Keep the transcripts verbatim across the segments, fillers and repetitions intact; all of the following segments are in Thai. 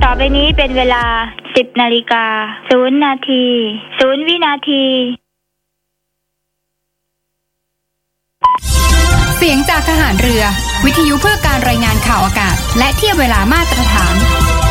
ต่อไปนี้เป็นเวลาสิบนาฬิกาศูนย์นาทีศูนย์วินาทีเสียงจากทหารเรือวิทยุเพื่อการรายงานข่าวอากาศและเทียบเวลามาตรฐาน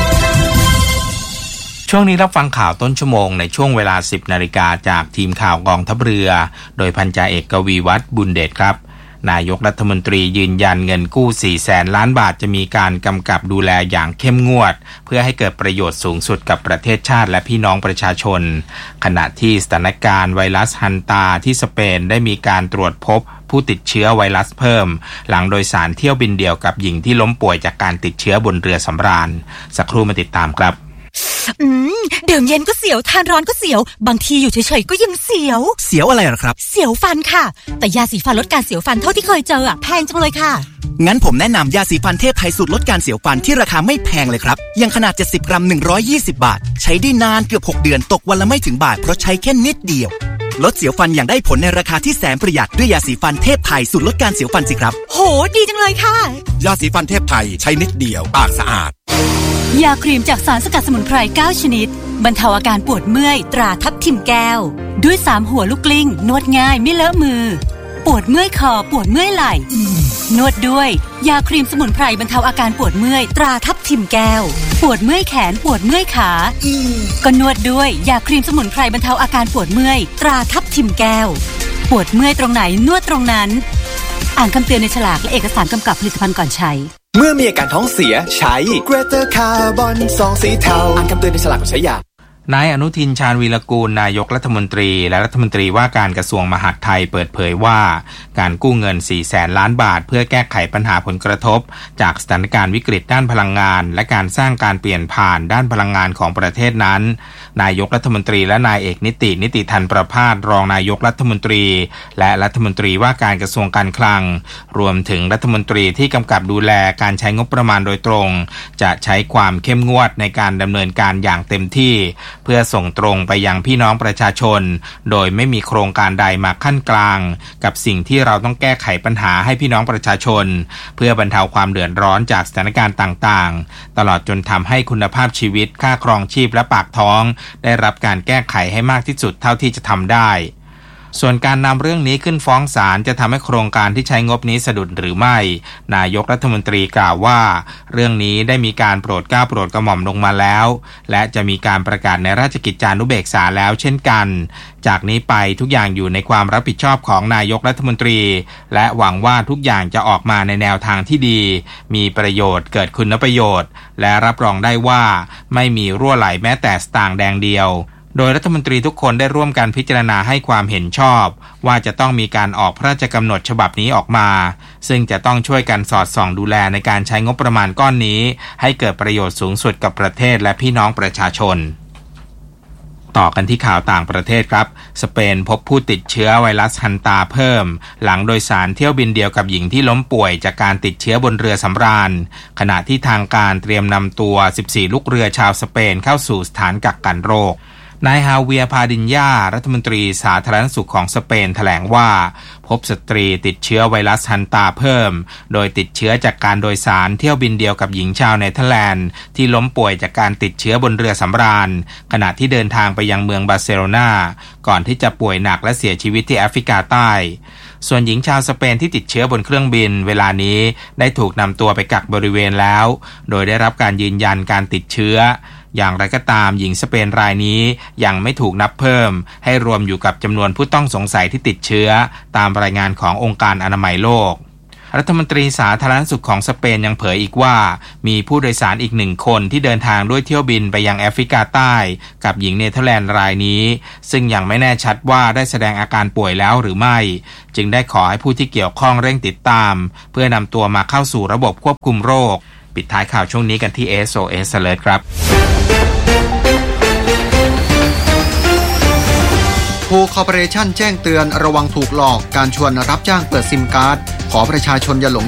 ช่วงนี้รับฟังข่าวต้นชั่วโมงในช่วงเวลา สิบนาฬิกาจากทีมข่าวกองทัพเรือโดยพันจ่าเอกกวีวัฒน์บุญเดชครับนายกรัฐมนตรียืนยันเงินกู้ สี่แสน ล้านบาทจะมีการกำกับดูแลอย่างเข้มงวดเพื่อให้เกิดประโยชน์สูงสุดกับประเทศชาติและพี่น้องประชาชนขณะที่สถานการณ์ไวรัสฮันตาที่สเปนได้มีการตรวจพบผู้ติดเชื้อไวรัสเพิ่มหลังโดยสารเที่ยวบินเดียวกับหญิงที่ล้มป่วยจากการติดเชื้อบนเรือสำราญสักครู่มาติดตามครับอืมดื่มเย็นก็เสียวทานร้อนก็เสียวบางทีอยู่เฉยๆก็ยังเสียวเสียวอะไรหรอครับเสียวฟันค่ะแต่ยาสีฟันลดการเสียวฟันเท่าที่เคยเจออ่ะแพงจังเลยค่ะงั้นผมแนะนำยาสีฟันเทพไทยสูตรลดการเสียวฟันที่ราคาไม่แพงเลยครับยังขนาดเจ็ดสิบกรัมหนึ่งร้อยยี่สิบบาทใช้ได้นานเกือบหกเดือนตกวันละไม่ถึงบาทเพราะใช้แค่นิดเดียวลดเสียวฟันอย่างได้ผลในราคาที่แสนประหยัดด้วยยาสีฟันเทพไทยสูตรลดการเสียวฟันสิครับโหดีจังเลยค่ะยาสีฟันเทพไทยใช้นิดเดียวปากสะอาดยาครีมจากสารสกัดสมุนไพรเก้าชนิดบรรเทาอาการปวดเมื่อยตราทับทิมแก้วด้วยสามหัวลูกกลิ้งนวดง่ายไม่เลอะมือปวดเมื่อยคอปวดเมื่อยไหล่นวดด้วยยาครีมสมุนไพรบรรเทาอาการปวดเมื่อยตราทับทิมแก้วปวดเมื่อยแขนปวดเมื่อยขาก็นวดด้วยยาครีมสมุนไพรบรรเทาอาการปวดเมื่อยตราทับทิมแก้วปวดเมื่อยตรงไหนนวดตรงนั้นอ่านคำเตือนในฉลากและเอกสารกำกับผลิตภัณฑ์ก่อนใช้เมื่อมีอาการท้องเสียใช้ Greater Carbon ซองสีเทาอ่านคำเตือนในฉลากก่อนใช้ยานายอนุทินชาญวีรกูลนายกรัฐมนตรีและรัฐมนตรีว่าการกระทรวงมหาดไทยเปิดเผยว่าการกู้เงิน สี่แสน ล้านบาทเพื่อแก้ไขปัญหาผลกระทบจากสถานการณ์วิกฤตด้านพลังงานและการสร้างการเปลี่ยนผ่านด้านพลังงานของประเทศนั้นนายกรัฐมนตรีและนายเอกนิตินิติธันประภาสรองนายกรัฐมนตรีและรัฐมนตรีว่าการกระทรวงการคลังรวมถึงรัฐมนตรีที่กำกับดูแลการใช้งบประมาณโดยตรงจะใช้ความเข้มงวดในการดำเนินการอย่างเต็มที่เพื่อส่งตรงไปยังพี่น้องประชาชนโดยไม่มีโครงการใดมาขั้นกลางกับสิ่งที่เราต้องแก้ไขปัญหาให้พี่น้องประชาชนเพื่อบรรเทาความเดือดร้อนจากสถานการณ์ต่างๆตลอดจนทำให้คุณภาพชีวิตค่าครองชีพและปากท้องได้รับการแก้ไขให้มากที่สุดเท่าที่จะทำได้ส่วนการนำเรื่องนี้ขึ้นฟ้องศาลจะทำให้โครงการที่ใช้งบนี้สะดุดหรือไม่นายกรัฐมนตรีกล่าวว่าเรื่องนี้ได้มีการโปรดเกล้าโปรดกระหม่อมลงมาแล้วและจะมีการประกาศในราชกิจจานุเบกษาแล้วเช่นกันจากนี้ไปทุกอย่างอยู่ในความรับผิดชอบของนายกรัฐมนตรีและหวังว่าทุกอย่างจะออกมาในแนวทางที่ดีมีประโยชน์เกิดคุณประโยชน์และรับรองได้ว่าไม่มีรั่วไหลแม้แต่สตางค์แดงเดียวโดยรัฐมนตรีทุกคนได้ร่วมกันพิจารณาให้ความเห็นชอบว่าจะต้องมีการออกพระราชกำหนดฉบับนี้ออกมาซึ่งจะต้องช่วยกันสอดส่องดูแลในการใช้งบประมาณก้อนนี้ให้เกิดประโยชน์สูงสุดกับประเทศและพี่น้องประชาชนต่อกันที่ข่าวต่างประเทศครับสเปนพบผู้ติดเชื้อไวรัสฮันตาเพิ่มหลังโดยสารเที่ยวบินเดียวกับหญิงที่ล้มป่วยจากการติดเชื้อบนเรือสำราญขณะที่ทางการเตรียมนำตัวสิบสี่ลูกเรือชาวสเปนเข้าสู่สถานกักกันโรคนายฮาเวียร์พาดินญารัฐมนตรีสาธารณสุขของสเปนแถลงว่าพบสตรีติดเชื้อไวรัสฮันตาเพิ่มโดยติดเชื้อจากการโดยสารเที่ยวบินเดียวกับหญิงชาวเนเธอร์แลนด์ที่ล้มป่วยจากการติดเชื้อบนเรือสำราญขณะที่เดินทางไปยังเมืองบาร์เซโลนาก่อนที่จะป่วยหนักและเสียชีวิตที่แอฟริกาใต้ส่วนหญิงชาวสเปนที่ติดเชื้อบนเครื่องบินเวลานี้ได้ถูกนำตัวไปกักบริเวณแล้วโดยได้รับการยืนยันการติดเชื้ออย่างไรก็ตามหญิงสเปนรายนี้ยังไม่ถูกนับเพิ่มให้รวมอยู่กับจำนวนผู้ต้องสงสัยที่ติดเชื้อตามรายงานขององค์การอนามัยโลกรัฐมนตรีสาธารณสุขของสเปนยังเผยอีกว่ามีผู้โดยสารอีกหนึ่งคนที่เดินทางด้วยเที่ยวบินไปยังแอฟริกาใต้กับหญิงเนเธอร์แลนด์รายนี้ซึ่งยังไม่แน่ชัดว่าได้แสดงอาการป่วยแล้วหรือไม่จึงได้ขอให้ผู้ที่เกี่ยวข้องเร่งติดตามเพื่อนำตัวมาเข้าสู่ระบบควบคุมโรคปิดท้ายข่าวช่วงนี้กันที่ เอส โอ เอส Alert ครับทูคอร์ปอเรชั่นแจ้งเตือนระวังถูกหลอกการชวนรับจ้างเปิดซิมการ์ดขอประชาชนอย่าหลง